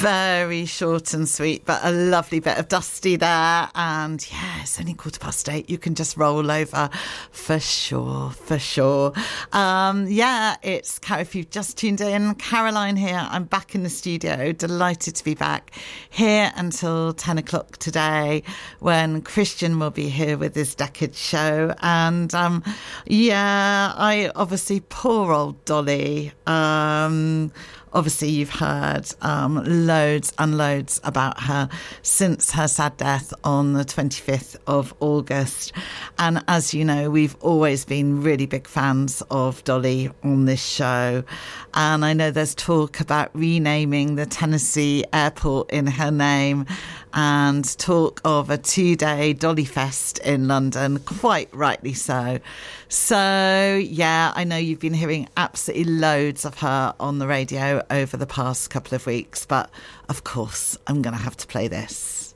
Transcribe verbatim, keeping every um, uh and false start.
Very short and sweet, but a lovely bit of Dusty there. And yeah, it's only quarter past eight. You can just roll over for sure, for sure. Um, yeah, it's, if you've just tuned in, Caroline here. I'm back in the studio. Delighted to be back here until ten o'clock today, when Christian will be here with his Decade show. And um, yeah, I obviously, poor old Dolly. Um, Obviously, you've heard um, loads and loads about her since her sad death on the twenty-fifth of August. And as you know, we've always been really big fans of Dolly on this show. And I know there's talk about renaming the Tennessee airport in her name, and talk of a two-day Dolly Fest in London, quite rightly so. So, yeah, I know you've been hearing absolutely loads of her on the radio over the past couple of weeks, but of course, I'm going to have to play this.